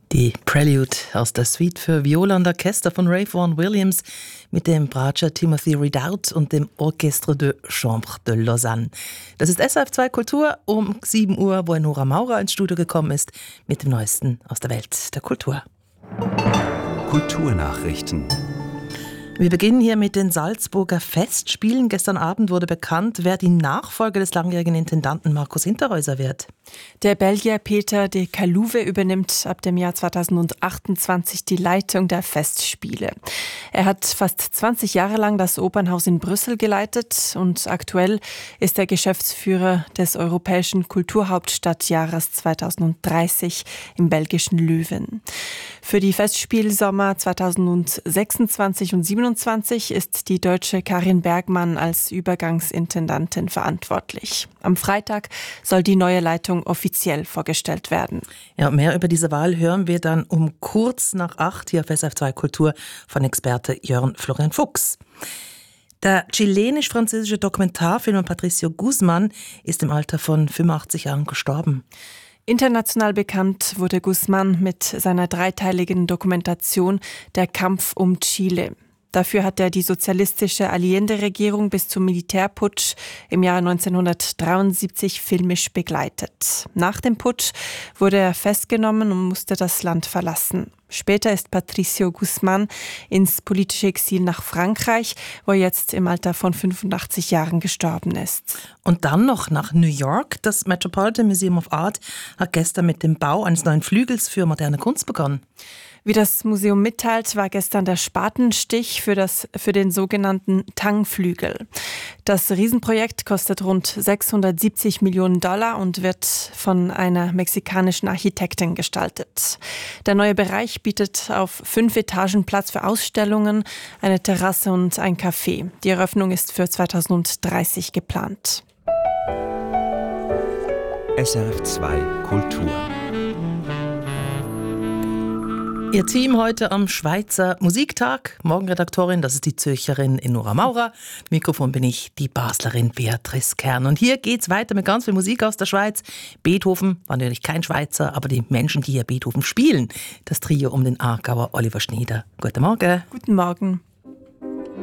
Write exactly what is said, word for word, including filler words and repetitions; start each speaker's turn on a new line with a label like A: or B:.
A: Die Prelude aus der Suite für Viola und Orchester von Ralph Vaughan Williams mit dem Bratscher Timothy Ridout und dem Orchestre de Chambre de Lausanne. Das ist S R F zwei Kultur um sieben Uhr, wo Nora Maurer ins Studio gekommen ist mit dem Neuesten aus der Welt der Kultur.
B: Kulturnachrichten.
A: Wir beginnen hier mit den Salzburger Festspielen. Gestern Abend wurde bekannt, wer die Nachfolger des langjährigen Intendanten Markus Hinterhäuser wird.
C: Der Belgier Peter de Calouve übernimmt ab dem Jahr zweitausendachtundzwanzig die Leitung der Festspiele. Er hat fast zwanzig Jahre lang das Opernhaus in Brüssel geleitet und aktuell ist er Geschäftsführer des Europäischen Kulturhauptstadtjahres zweitausenddreißig im belgischen Löwen. Für die Festspielsommer zweitausendsechsundzwanzig und siebenundzwanzig ist die Deutsche Karin Bergmann als Übergangsintendantin verantwortlich. Am Freitag soll die neue Leitung offiziell vorgestellt werden.
A: Ja, mehr über diese Wahl hören wir dann um kurz nach acht hier auf S R F zwei Kultur von Experte Jörn Florian Fuchs. Der chilenisch-französische Dokumentarfilmer Patricio Guzmán ist im Alter von fünfundachtzig Jahren gestorben.
C: International bekannt wurde Guzmán mit seiner dreiteiligen Dokumentation Der Kampf um Chile. Dafür hat er die sozialistische Allende-Regierung bis zum Militärputsch im Jahr neunzehnhundertdreiundsiebzig filmisch begleitet. Nach dem Putsch wurde er festgenommen und musste das Land verlassen. Später ist Patricio Guzmán ins politische Exil nach Frankreich, wo er jetzt im Alter von fünfundachtzig Jahren gestorben ist.
A: Und dann noch nach New York. Das Metropolitan Museum of Art hat gestern mit dem Bau eines neuen Flügels für moderne Kunst begonnen.
C: Wie das Museum mitteilt, war gestern der Spatenstich für, das, für den sogenannten Tang-Flügel. Das Riesenprojekt kostet rund sechshundertsiebzig Millionen Dollar und wird von einer mexikanischen Architektin gestaltet. Der neue Bereich bietet auf fünf Etagen Platz für Ausstellungen, eine Terrasse und ein Café. Die Eröffnung ist für zweitausenddreißig geplant.
B: S R F zwei Kultur.
A: Ihr Team heute am Schweizer Musiktag. Morgenredaktorin, das ist die Zürcherin Nora Maurer. Mikrofon bin ich, die Baslerin Beatrice Kern. Und hier geht's weiter mit ganz viel Musik aus der Schweiz. Beethoven war natürlich kein Schweizer, aber die Menschen, die hier Beethoven spielen. Das Trio um den Aargauer Oliver Schnieder. Guten Morgen.
C: Guten Morgen.